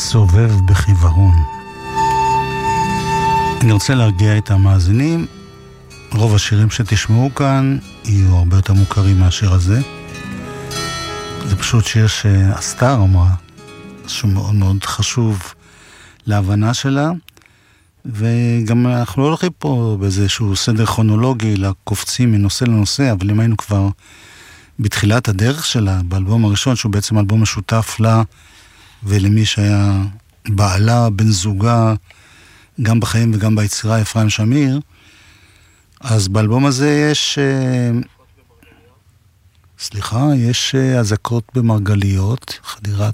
סובב בחיוורון. אני רוצה להרגיע את המאזינים. רוב השירים שתשמעו כאן יהיו הרבה יותר מוכרים מהשיר הזה. זה פשוט שיר שהסטאר אמרה, שהוא מאוד מאוד חשוב להבנה שלה, וגם אנחנו לא הולכים פה באיזשהו סדר כרונולוגי לקופצים מנושא לנושא, אבל אם היינו כבר בתחילת הדרך שלה, באלבום הראשון, שהוא בעצם אלבום משותף לה, ולמי שהיה בעלה, בן זוגה, גם בחיים וגם ביצירה, אפרים שמיר, אז באלבום הזה יש אזעקות במרגליות, חדירת